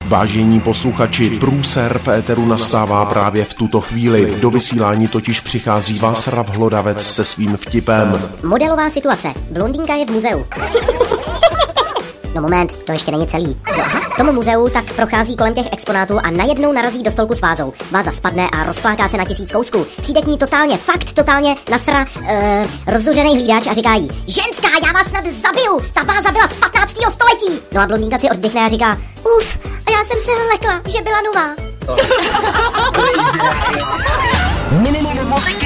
Vážení posluchači, průser v éteru nastává právě v tuto chvíli. Do vysílání totiž přichází Václav Hlodavec se svým vtipem. Modelová situace. Blondýnka je v muzeu. No moment, to ještě není celý. No aha, v tom muzeu tak prochází kolem těch exponátů a najednou narazí do stolku s vázou. Váza spadne a rozfláká se na 1000 kousků. Přijde k ní totálně nasra rozzuřený hlídač a říká jí: ženská, já vás snad zabiju, ta váza byla z 15. století. No a blondýnka si oddechne a říká: uf, a já jsem se lekla, že byla nová.